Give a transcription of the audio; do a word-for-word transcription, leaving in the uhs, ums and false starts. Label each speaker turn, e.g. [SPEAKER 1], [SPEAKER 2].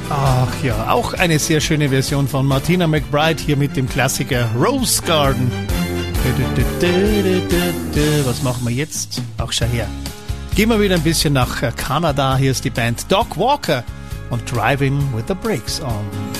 [SPEAKER 1] Ach ja, auch eine sehr schöne Version von Martina McBride hier mit dem Klassiker Rose Garden. Was machen wir jetzt? Ach, schau her. Gehen wir wieder ein bisschen nach Kanada. Hier ist die Band Doc Walker und Driving with the Brakes On.